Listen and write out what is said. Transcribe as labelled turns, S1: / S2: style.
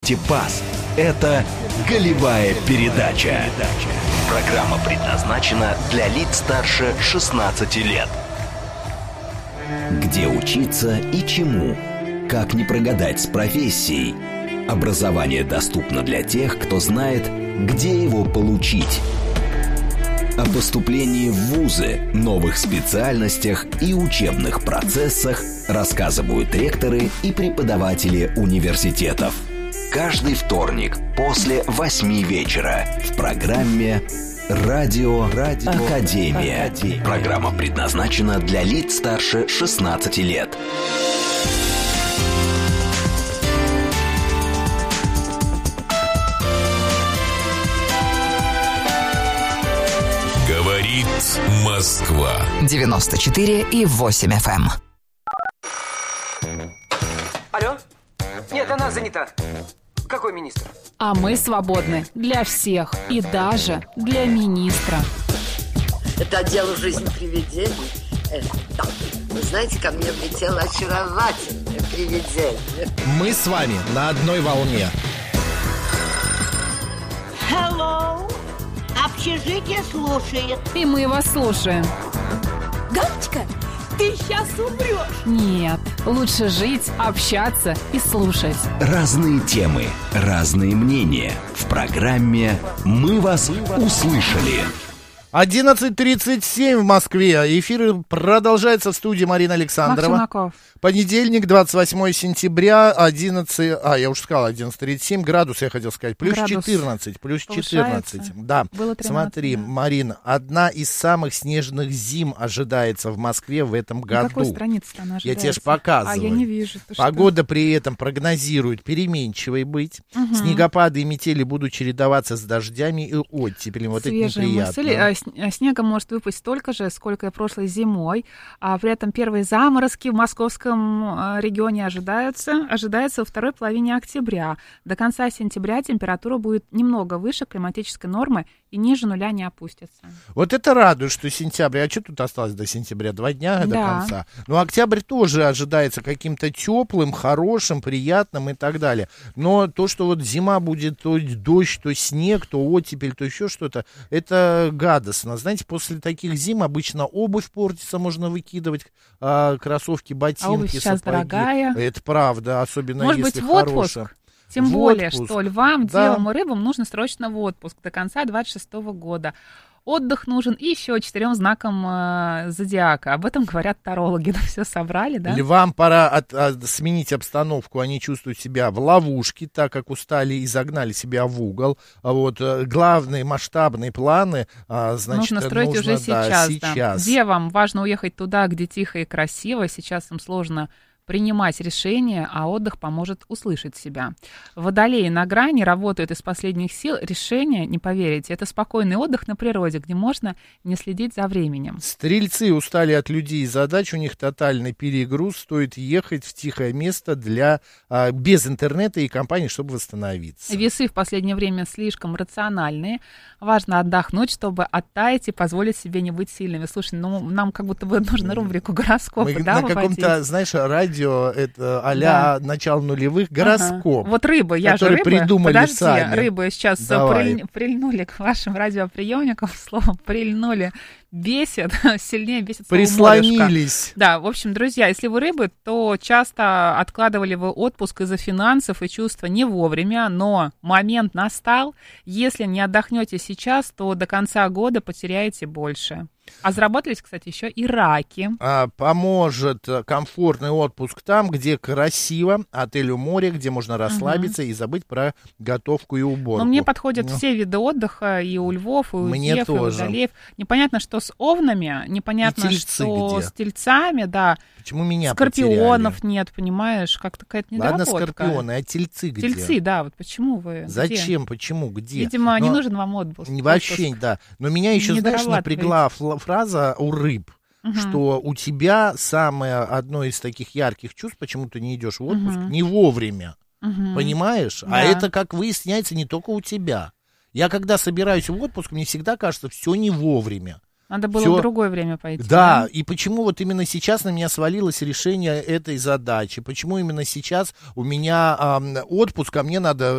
S1: Ставьте пас. Это «Голевая передача». Программа предназначена для лиц старше 16 лет. Где учиться и чему? Как не прогадать с профессией? Образование доступно для тех, кто знает, где его получить. О поступлении в вузы, новых специальностях и учебных процессах рассказывают ректоры и преподаватели университетов. Каждый вторник после 8 вечера в программе «Радио Академия». Программа предназначена для лиц старше 16 лет.
S2: Говорит Москва.
S3: 94,8 FM.
S4: Алло? Нет, она занята. Какой министр?
S5: А мы свободны для всех и даже для министра.
S6: Это дело жизни привидений. Да. Вы знаете, ко мне влетело очаровательное привидение.
S7: Мы с вами на одной волне.
S8: Hello. Общежитие слушает.
S5: И мы вас слушаем.
S8: Галочка, ты сейчас умрешь.
S5: Нет, лучше жить, общаться и слушать.
S1: Разные темы, разные мнения. В программе «Мы вас услышали».
S7: 11:37 в Москве. Эфир продолжается в студии Марина Александрова.
S5: Максим.
S7: Понедельник, 28 сентября, 11:37 градусов, я хотел сказать. Плюс 14, плюс 14. Да, смотри, да. Марин, одна из самых снежных зим ожидается в Москве в этом году.
S5: На какой странице она ожидается?
S7: Я тебе же показываю.
S5: А я не вижу.
S7: Погода при этом прогнозирует переменчивой быть. Угу. Снегопады и метели будут чередоваться с дождями и оттепелем. Вот
S5: свежие
S7: это неприятно.
S5: Мысли. Снега может выпасть столько же, сколько и прошлой зимой. А при этом первые заморозки в московском регионе ожидается во второй половине октября. До конца сентября температура будет немного выше климатической нормы и ниже нуля не опустится.
S7: Вот это радует, что сентябрь. А что тут осталось до сентября? 2 дня до конца. Но октябрь тоже ожидается каким-то теплым, хорошим, приятным и так далее. Но то, что вот зима будет то дождь, то снег, то оттепель, то еще что-то, это гадостно. Знаете, после таких зим обычно обувь портится, можно выкидывать, кроссовки, ботинки,
S5: обувь сейчас
S7: сапоги.
S5: Дорогая.
S7: Это правда, особенно
S5: может
S7: если
S5: быть, в отпуск.
S7: хорошая.
S5: Тем более, что львам, девам и рыбам нужно срочно в отпуск до конца 26 года. Отдых нужен и еще 4 знакам зодиака. Об этом говорят тарологи. Ну, все собрали, да?
S7: Львам пора сменить обстановку. Они чувствуют себя в ловушке, так как устали и загнали себя в угол. Вот, главные масштабные планы, значит,
S5: нужно строить уже сейчас.
S7: Да.
S5: Девам важно уехать туда, где тихо и красиво. Сейчас им сложно принимать решения, а отдых поможет услышать себя. Водолеи на грани работают из последних сил. Решение, не поверите, это спокойный отдых на природе, где можно не следить за временем.
S7: Стрельцы устали от людей и задач, у них тотальный перегруз, стоит ехать в тихое место без интернета и компании, чтобы восстановиться.
S5: Весы в последнее время слишком рациональные. Важно отдохнуть, чтобы оттаять и позволить себе не быть сильными. Слушай, нам как будто бы нужно рубрику гороскопа,
S7: мы
S5: да,
S7: на каком-то, знаешь, радио, это а-ля начало нулевых, гороскоп.
S5: Вот рыбы, я же рыбы.
S7: Придумали
S5: подожди,
S7: сами.
S5: Рыбы сейчас прильнули к вашим радиоприемникам, словом, прильнули, бесит, сильнее бесит слово
S7: прислонились.
S5: Да, в общем, друзья, если вы рыбы, то часто откладывали вы отпуск из-за финансов и чувства не вовремя, но момент настал. Если не отдохнете сейчас, то до конца года потеряете больше. А заработались, кстати, еще и раки.
S7: Поможет комфортный отпуск там, где красиво, отель у моря, где можно расслабиться и забыть про готовку и уборку.
S5: Но мне подходят все виды отдыха, и у львов, и у дев, и у водолеев. Непонятно, что с овнами, непонятно, что где? С тельцами, да.
S7: Почему меня
S5: скорпионов
S7: потеряли?
S5: Нет, понимаешь, как-то какая-то недоработка.
S7: Ладно, скорпионы, а тельцы где?
S5: Тельцы, да, вот почему вы?
S7: Зачем,
S5: где?
S7: Почему, где?
S5: Видимо, не нужен вам отпуск.
S7: Вообще, да. Но меня еще, знаешь, напрягла фраза у рыб, что у тебя одно из таких ярких чувств, почему ты не идешь в отпуск, не вовремя. Понимаешь? Да. А это, как выясняется, не только у тебя. Я когда собираюсь в отпуск, мне всегда кажется, все не вовремя.
S5: Надо было в другое время пойти.
S7: Да, и почему вот именно сейчас на меня свалилось решение этой задачи? Почему именно сейчас у меня отпуск, а мне надо